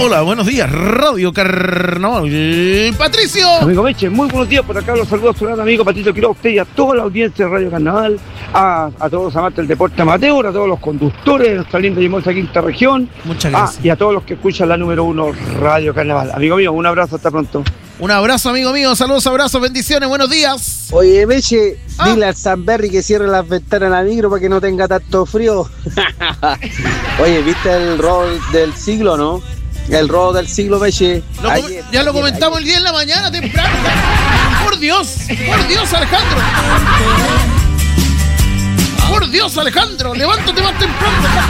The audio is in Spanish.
Hola, buenos días, Radio Carnaval. Patricio. Amigo Meche, muy buenos días. Por acá los saludos a su gran amigo Patricio Quiroga, a usted y a toda la audiencia de Radio Carnaval, a todos los amantes del deporte amateur, a todos los conductores de nuestra linda y hermosa quinta región. Muchas gracias. Y a todos los que escuchan la número 1 Radio Carnaval. Amigo mío, un abrazo, hasta pronto. Un abrazo, amigo mío. Saludos, abrazos, bendiciones, buenos días. Oye, Meche, dile al Sanberry que cierre las ventanas en la micro para que no tenga tanto frío. Oye, ¿viste el rol del siglo, no? El robo del siglo, Meche. Ya lo comentamos el día en la mañana, temprano. Por Dios, Alejandro. Por Dios, Alejandro, levántate más temprano.